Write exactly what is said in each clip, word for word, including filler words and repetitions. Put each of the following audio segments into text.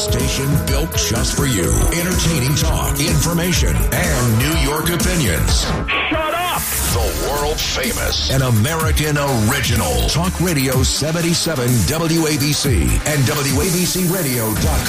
station built just for you. Entertaining talk, information, and New York opinions. Shut up! The world famous and American original Talk Radio seventy-seven W A B C and W A B C radio dot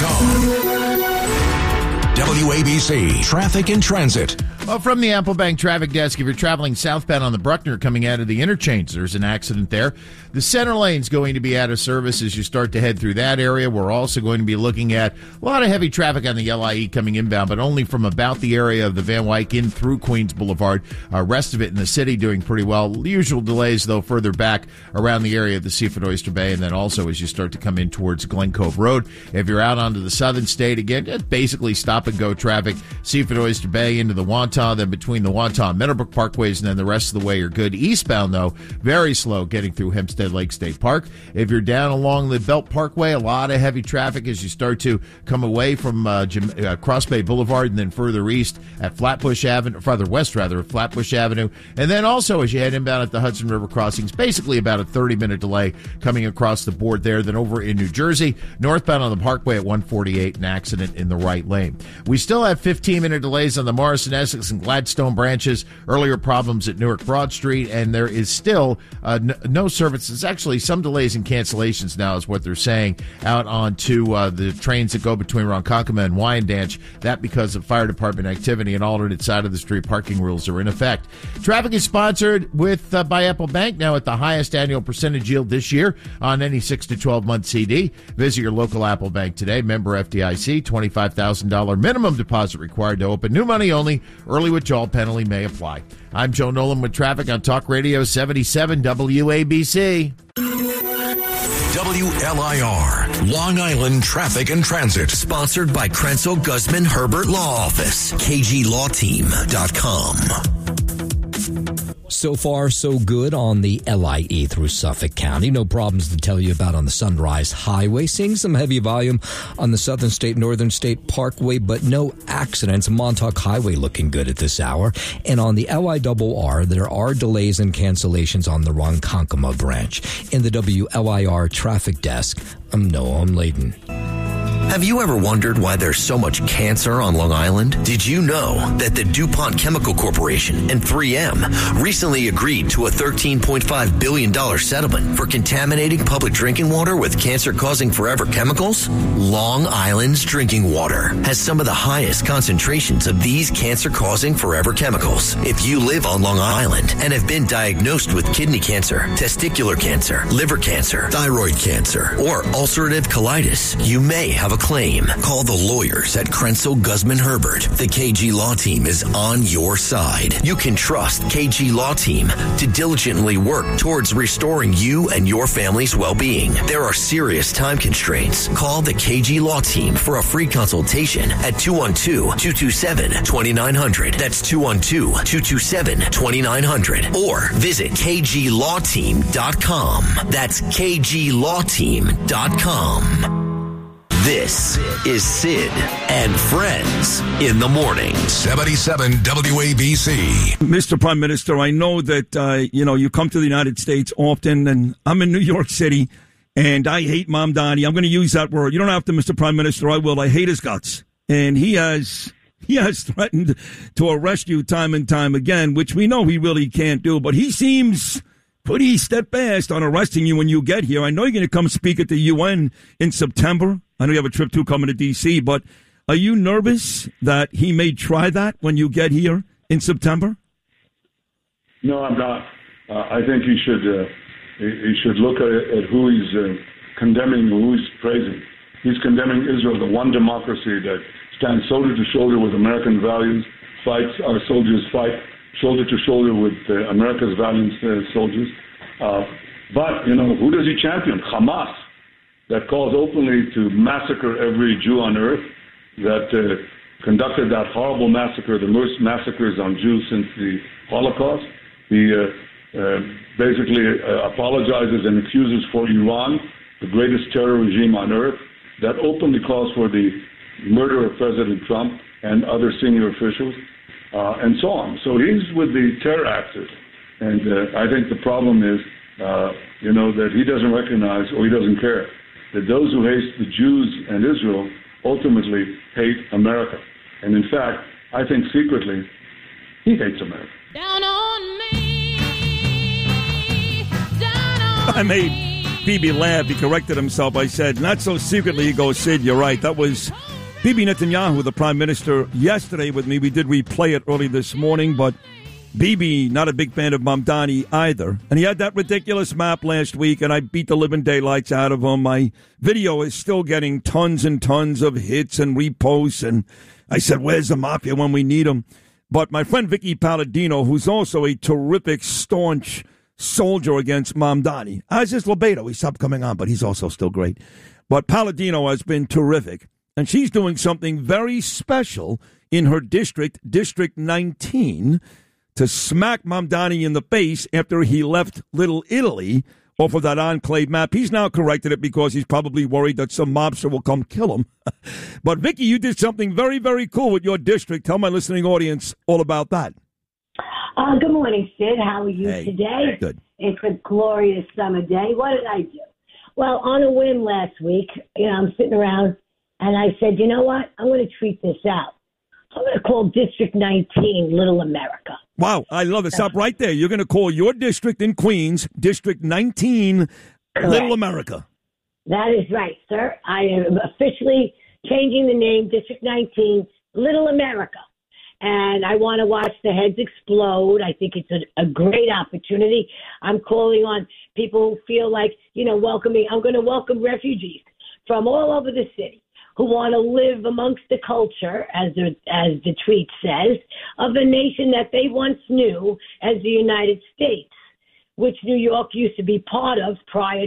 com. W A B C Traffic and Transit. Well, from the Apple Bank traffic desk, if you're traveling southbound on the Bruckner coming out of the interchange, there's an accident there. The center lane's going to be out of service as you start to head through that area. We're also going to be looking at a lot of heavy traffic on the L I E coming inbound, but only from about the area of the Van Wyck in through Queens Boulevard. Uh, rest of it in the city doing pretty well. Usual delays, though, further back around the area of the Seaford Oyster Bay, and then also as you start to come in towards Glen Cove Road. If you're out onto the southern state, again, it's basically stop-and-go traffic. Seaford Oyster Bay into the Wantagh, then between the Wantagh and Meadowbrook Parkways, and then the rest of the way you're good. Eastbound, though, very slow getting through Hempstead Lake State Park. If you're down along the Belt Parkway, a lot of heavy traffic as you start to come away from uh, Jim, uh, Cross Bay Boulevard and then further east at Flatbush Avenue, farther west rather, at Flatbush Avenue. And then also as you head inbound at the Hudson River crossings, basically about a thirty-minute delay coming across the board there. Then over in New Jersey, northbound on the Parkway at one forty-eight, an accident in the right lane. We still have fifteen-minute delays on the Morrison, Essex, and Gladstone branches. Earlier problems at Newark Broad Street, and there is still uh, n- no services. Actually, some delays and cancellations now is what they're saying out onto uh, the trains that go between Ronkonkoma and Wyandanch. That because of fire department activity and alternate side of the street parking rules are in effect. Traffic is sponsored with uh, by Apple Bank, now at the highest annual percentage yield this year on any six to twelve month C D. Visit your local Apple Bank today. Member F D I C, twenty-five thousand dollars minimum deposit required to open. New money only. Early withdrawal penalty may apply. I'm Joe Nolan with traffic on Talk Radio seventy-seven W A B C. W L I R, Long Island Traffic and Transit. Sponsored by Krenzel Guzman Herbert Law Office. K G Law Team dot com. So far, so good on the L I E through Suffolk County. No problems to tell you about on the Sunrise Highway. Seeing some heavy volume on the Southern State, Northern State Parkway, but no accidents. Montauk Highway looking good at this hour. And on the L I R R, there are delays and cancellations on the Ronkonkoma branch. In the W L I R traffic desk, I'm Noam Layden. Have you ever wondered why there's so much cancer on Long Island? Did you know that the DuPont Chemical Corporation and three M recently agreed to a thirteen point five billion dollars settlement for contaminating public drinking water with cancer-causing forever chemicals? Long Island's drinking water has some of the highest concentrations of these cancer-causing forever chemicals. If you live on Long Island and have been diagnosed with kidney cancer, testicular cancer, liver cancer, thyroid cancer, or ulcerative colitis, you may have a claim. Call the lawyers at Krenzel Guzman Herbert. The K G Law Team is on your side. You can trust K G Law Team to diligently work towards restoring you and your family's well-being. There are serious time constraints. Call the K G Law Team for a free consultation at two one two, two two seven, two nine zero zero. That's two one two, two two seven, two nine zero zero. Or visit K G Law Team dot com. That's K G Law Team dot com. This is Sid and Friends in the Morning. seventy-seven W A B C. Mister Prime Minister, I know that, uh, you know, you come to the United States often, and I'm in New York City, and I hate Mamdani. I'm going to use that word. You don't have to, Mister Prime Minister. I will. I hate his guts. And he has... He has threatened to arrest you time and time again, which we know he really can't do, but he seems pretty steadfast on arresting you when you get here. I know you're going to come speak at the U N in September. I know you have a trip too coming to D C, but are you nervous that he may try that when you get here in September? No, I'm not. Uh, I think he should uh, he should look at, at who he's uh, condemning, who he's praising. He's condemning Israel, the one democracy that stands shoulder to shoulder with American values, fights our soldiers, fight shoulder to shoulder with uh, America's valiant uh, soldiers. Uh, but, you know, who does he champion? Hamas, that calls openly to massacre every Jew on earth, that uh, conducted that horrible massacre, the worst massacres on Jews since the Holocaust. He uh, uh, basically uh, apologizes and excuses for Iran, the greatest terror regime on earth, that openly calls for the murder of President Trump and other senior officials, uh, and so on. So he's with the terror axis. And uh, I think the problem is, uh, you know, that he doesn't recognize or he doesn't care that those who hate the Jews and Israel ultimately hate America. And in fact, I think secretly, he hates America. Down on me. Down on I made Bibi laugh. He corrected himself. I said, not so secretly. He goes, Sid, you're right. That was Bibi Netanyahu, the prime minister, yesterday with me. We did replay it early this morning, but Bibi, not a big fan of Mamdani either. And he had that ridiculous map last week, and I beat the living daylights out of him. My video is still getting tons and tons of hits and reposts, and I said, where's the mafia when we need them? But my friend Vicky Palladino, who's also a terrific, staunch soldier against Mamdani, as is Lebedo. He stopped coming on, but he's also still great. But Palladino has been terrific, and she's doing something very special in her district, District nineteen, to smack Mamdani in the face after he left Little Italy off of that enclave map. He's now corrected it because he's probably worried that some mobster will come kill him. But, Vicky, you did something very, very cool with your district. Tell my listening audience all about that. Uh, good morning, Sid. How are you hey, today? Good. It's a glorious summer day. What did I do? Well, on a whim last week, you know, I'm sitting around, and I said, you know what? I'm going to tweet this out. I'm going to call District nineteen Little America. Wow, I love it. Stop right there. You're going to call your district in Queens, District nineteen, Correct. Little America. That is right, sir. I am officially changing the name, District nineteen, Little America. And I want to watch the heads explode. I think it's a, a great opportunity. I'm calling on people who feel like, you know, welcoming. I'm going to welcome refugees from all over the city who want to live amongst the culture, as the, as the tweet says, of the nation that they once knew as the United States, which New York used to be part of prior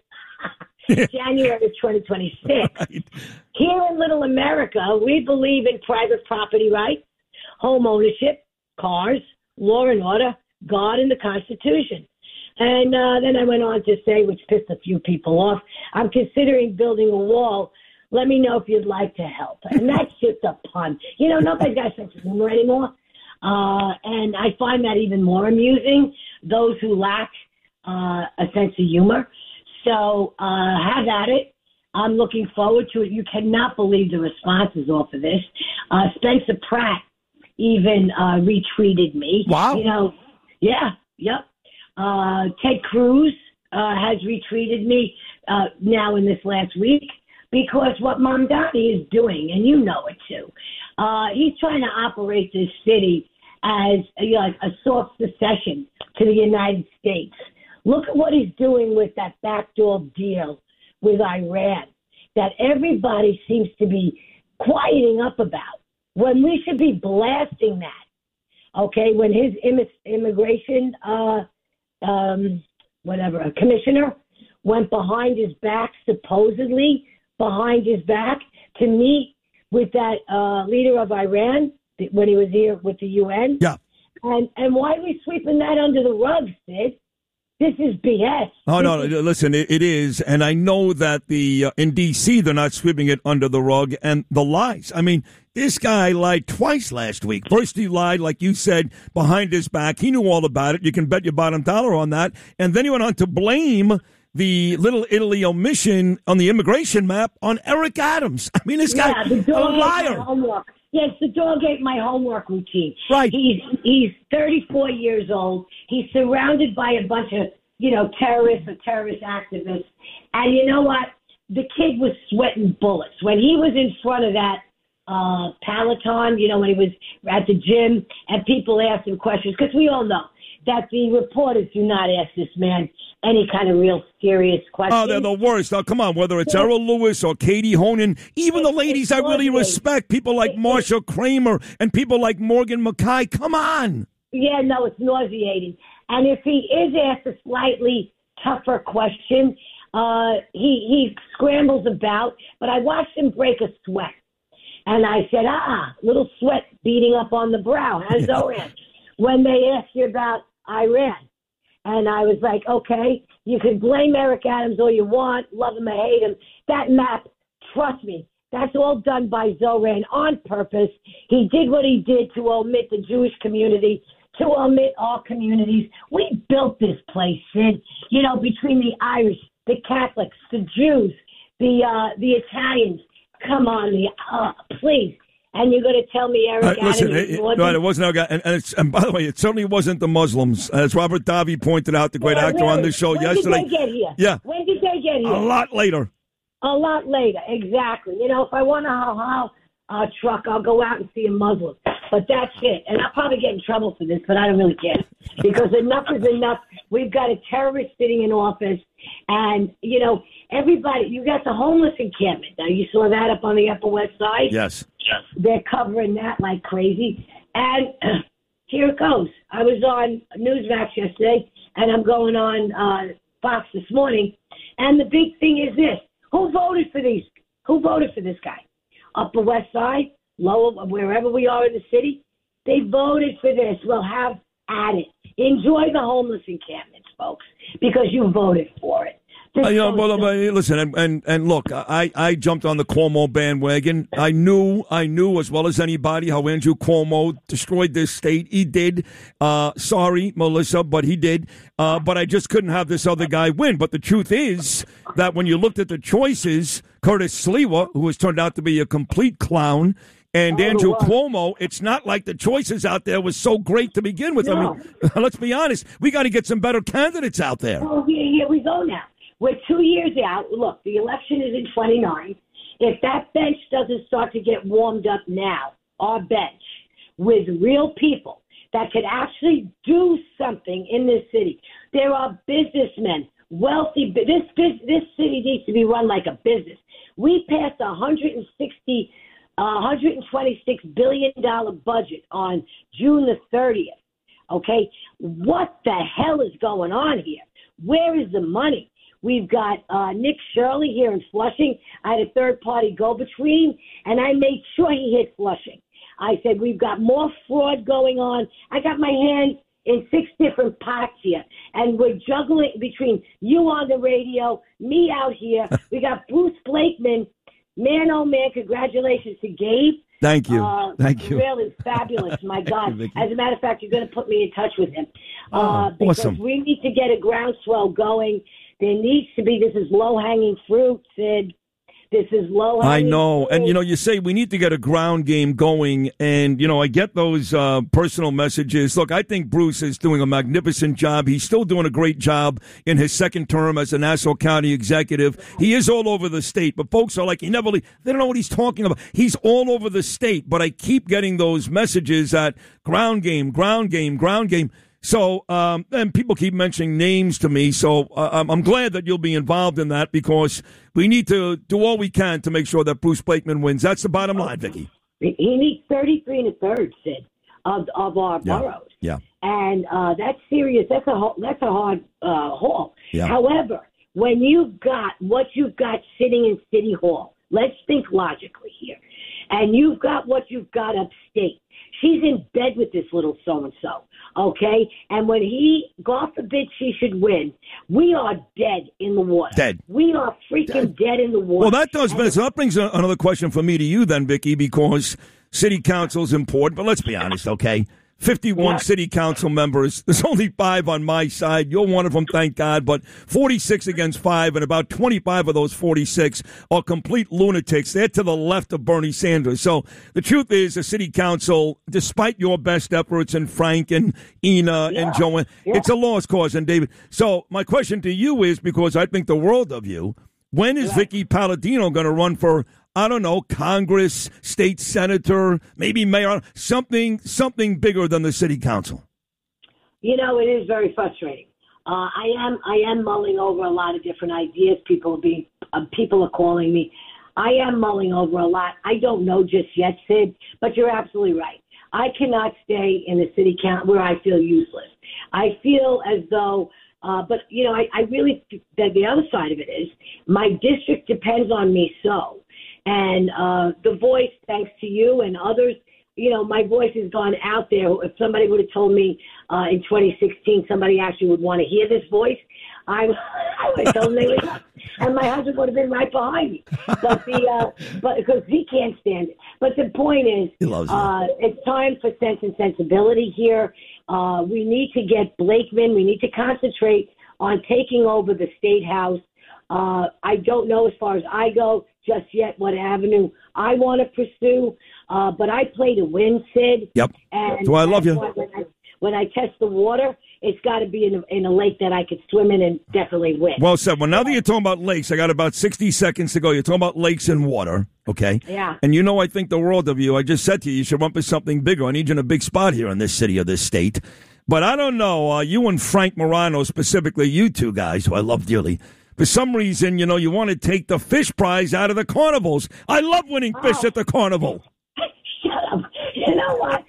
to January of twenty twenty-six. Right. Here in Little America, we believe in private property rights, home ownership, cars, law and order, God, and the Constitution. And uh, then I went on to say, which pissed a few people off, I'm considering building a wall. Let me know if you'd like to help. And that's just a pun. You know, nobody's got a sense of humor anymore. Uh, and I find that even more amusing, those who lack uh, a sense of humor. So uh, have at it. I'm looking forward to it. You cannot believe the responses off of this. Uh, Spencer Pratt even uh, retweeted me. Wow. You know, yeah, yep. Uh, Ted Cruz uh, has retweeted me uh, now in this last week. Because what Mamdani is doing, and you know it too, uh, he's trying to operate this city as a, you know, a soft secession to the United States. Look at what he's doing with that backdoor deal with Iran that everybody seems to be quieting up about, when we should be blasting that. Okay, when his Im- immigration, uh, um, whatever, a commissioner went behind his back, supposedly, behind his back to meet with that uh, leader of Iran when he was here with the U N. Yeah. And and why are we sweeping that under the rug, Sid? This is B S. Oh, this no, is- listen, it, it is. And I know that the uh, in D C, they're not sweeping it under the rug. And the lies. I mean, this guy lied twice last week. First, he lied, like you said, behind his back. He knew all about it. You can bet your bottom dollar on that. And then he went on to blame the Little Italy omission on the immigration map on Eric Adams. I mean, this guy, yeah, the a dog liar. ate my homework. Yes, the dog ate my homework routine. Right. He's he's thirty-four years old. He's surrounded by a bunch of, you know, terrorists or terrorist activists. And you know what? The kid was sweating bullets. When he was in front of that uh, Peloton, you know, when he was at the gym and people asked him questions, because we all know that the reporters do not ask this man any kind of real serious questions. Oh, they're the worst. Oh, come on, whether it's Errol Lewis or Katie Honan, even the ladies I really respect, people like Marsha Kramer and people like Morgan Mackay, come on. Yeah, no, it's nauseating. And if he is asked a slightly tougher question, uh, he, he scrambles about, but I watched him break a sweat. And I said, ah, little sweat beating up on the brow. How's Zoran? When they ask you about Iran. And I was like, okay, you can blame Eric Adams all you want, love him or hate him. That map, trust me, that's all done by Zoran on purpose. He did what he did to omit the Jewish community, to omit all communities. We built this place, Sid, you know, between the Irish, the Catholics, the Jews, the uh, the Italians, come on, the uh, please. And you're going to tell me Eric Uh, Adams listen, is it, more right, than- it wasn't our guy. And, and, it's, and by the way, it certainly wasn't the Muslims. As Robert Davi pointed out, the great Yeah, actor on really. this show when yesterday. When did they get here? Yeah. When did they get here? A lot later. A lot later, exactly. You know, if I want a halal uh, truck, I'll go out and see a Muslim. But that's it. And I'll probably get in trouble for this, but I don't really care. Because enough is enough. We've got a terrorist sitting in office. And, you know, everybody, you got the homeless encampment. Now, you saw that up on the Upper West Side? Yes. They're covering that like crazy. And here it goes. I was on Newsmax yesterday, and I'm going on uh, Fox this morning. And the big thing is this. Who voted for these? Who voted for this guy? Upper West Side, lower, wherever we are in the city, they voted for this. Well, have at it. Enjoy the homeless encampments, folks, because you voted for it. Uh, you know, well, but listen, and, and and look, I, I jumped on the Cuomo bandwagon. I knew, I knew as well as anybody how Andrew Cuomo destroyed this state. He did. Uh, sorry, Melissa, but he did. Uh, but I just couldn't have this other guy win. But the truth is that when you looked at the choices, Curtis Sliwa, who has turned out to be a complete clown, and Andrew Cuomo, it's not like the choices out there was so great to begin with. No. I mean, let's be honest. We got to get some better candidates out there. Well, here, here we go now. We're two years out. Look, the election is in twenty-nine. If that bench doesn't start to get warmed up now, our bench, with real people that could actually do something in this city. There are businessmen, wealthy. This this city needs to be run like a business. We passed a one hundred sixty, uh, one hundred twenty-six billion dollars budget on June the thirtieth. Okay, what the hell is going on here? Where is the money? We've got uh, Nick Shirley here in Flushing. I had a third-party go-between, and I made sure he hit Flushing. I said, we've got more fraud going on. I got my hands in six different pots here, and we're juggling between you on the radio, me out here. We got Bruce Blakeman. Man, oh, man, congratulations to Gabe. Thank you. Uh, Thank you. Really fabulous, my God. you, As a matter of fact, you're going to put me in touch with him. Oh, uh, because awesome. we need to get a groundswell going. There needs to be, this is low-hanging fruit, Sid. This is low-hanging I know. fruit. And, you know, you say we need to get a ground game going. And, you know, I get those uh, personal messages. Look, I think Bruce is doing a magnificent job. He's still doing a great job in his second term as a Nassau County executive. He is all over the state. But folks are like, he never, they don't know what he's talking about. He's all over the state. But I keep getting those messages that ground game, ground game, ground game. So, um, and people keep mentioning names to me, so uh, I'm, I'm glad that you'll be involved in that because we need to do all we can to make sure that Bruce Blakeman wins. That's the bottom line, Vicky. He needs thirty-three and a third, Sid, of of our Yeah. boroughs. Yeah. And uh, that's serious. That's a ho- that's a hard uh, haul. Yeah. However, when you've got what you've got sitting in City Hall, let's think logically here, and you've got what you've got upstate. She's in bed with this little so-and-so, okay? And when he, God forbid she should win, we are dead in the water. Dead. We are freaking dead, dead in the water. Well, that does, And- so that brings a, another question for me to you then, Vicky, because city council is important. But let's be honest, okay? fifty-one Yeah. city council members. There's only five on my side. You're one of them, thank God. But forty-six against five, and about twenty-five of those forty-six are complete lunatics. They're to the left of Bernie Sanders. So the truth is, the city council, despite your best efforts, and Frank and Ina Yeah. and Joanne, Yeah. it's a lost cause. And David, so my question to you is, because I think the world of you, when is Right. Vicky Palladino going to run for, I don't know, Congress, state senator, maybe mayor, something something bigger than the city council? You know, it is very frustrating. Uh, I am I am mulling over a lot of different ideas. People are being uh, people are calling me. I am mulling over a lot. I don't know just yet, Sid, but you're absolutely right. I cannot stay in the city council where I feel useless. I feel as though, uh, but you know, I, I really that the other side of it is my district depends on me so. And uh, the voice, thanks to you and others, you know, my voice has gone out there. If somebody would have told me uh, in twenty sixteen somebody actually would want to hear this voice, I, I would have told them they would not. And my husband would have been right behind me. But the uh, but because he can't stand it. But the point is, He loves you. uh, it's time for sense and sensibility here. Uh, we need to get Blakeman. We need to concentrate on taking over the state house. Uh, I don't know as far as I go. just yet what avenue I want to pursue, uh, but I play to win, Sid. Yep. And So I love you. When I, when I test the water, it's got to be in a, in a lake that I could swim in and definitely win. Well said. Well, now that you're talking about lakes, I got about sixty seconds to go. You're talking about lakes and water, okay? Yeah. And you know I think the world of you. I just said to you, you should run for something bigger. I need you in a big spot here in this city or this state. But I don't know, uh, you and Frank Morano, specifically you two guys, who I love dearly, for some reason, you know, you want to take the fish prize out of the carnivals. I love winning fish Oh. at the carnival. Shut up. You know what?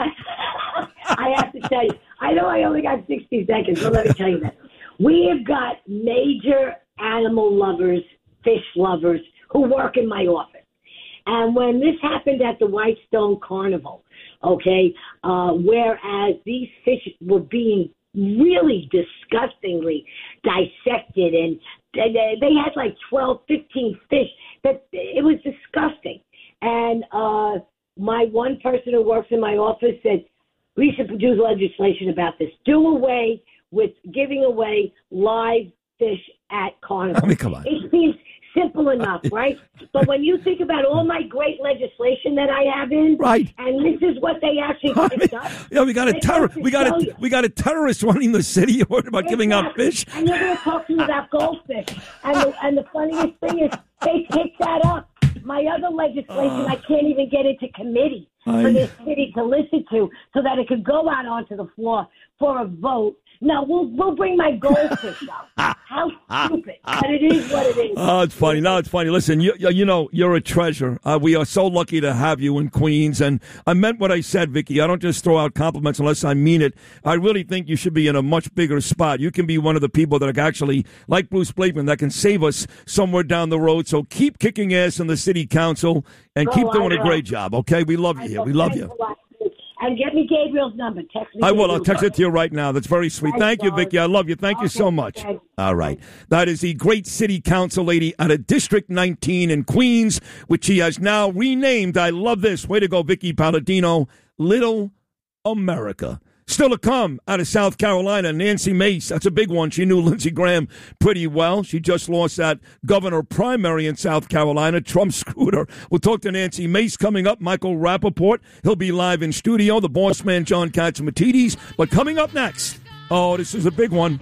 I have to tell you, I know I only got sixty seconds, but let me tell you this. We have got major animal lovers, fish lovers, who work in my office. And when this happened at the Whitestone Carnival, okay, uh, whereas these fish were being really disgustingly dissected, and they, they had like twelve, fifteen fish, that it was disgusting. And uh, my one person who works in my office said, we should produce legislation about this. Do away with giving away live fish at carnival. I mean, come on. It seems simple enough, right? But when you think about all my great legislation that I have in, Right. and this is what they actually I picked mean, up. yeah, we got a They terror. have to We got tell a you. we got a terrorist running the city. You're worried about giving out Exactly. fish. And you're going to talk to me about goldfish. And the, and the funniest thing is, they picked that up. My other legislation, I can't even get into committee I- for this city to listen to, so that it could go out onto the floor for a vote. No, we'll we'll bring my goldfish up. How stupid! But it is what it is. Oh, it's funny. No, it's funny. Listen, you you know, you're a treasure. Uh, we are so lucky to have you in Queens. And I meant what I said, Vicky. I don't just throw out compliments unless I mean it. I really think you should be in a much bigger spot. You can be one of the people that are actually, like Bruce Blakeman, that can save us somewhere down the road. So keep kicking ass in the city council and keep Oh, I doing a know. great job, okay? We love I you here. know. We love Thanks you. a lot. And get me Gabriel's number. Text me. I will. I'll Gabriel's text it number. to you right now. That's very sweet. Thanks, Thank you, darling. Vicky. I love you. Thank you Okay, so much. thanks. All right. That is the great city council lady out of District nineteen in Queens, which she has now renamed. I love this. Way to go, Vicky Palladino. Little America. Still to come out of South Carolina, Nancy Mace. That's a big one. She knew Lindsey Graham pretty well. She just lost that governor primary in South Carolina. Trump screwed her. We'll talk to Nancy Mace coming up. Michael Rappaport. He'll be live in studio. The boss man, John Catsimatidis. But coming up next, oh, this is a big one.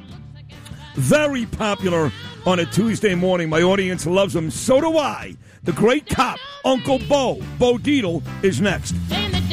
Very popular on a Tuesday morning. My audience loves him. So do I. The great cop, Uncle Bo, Bo Dietl, is next. Ain't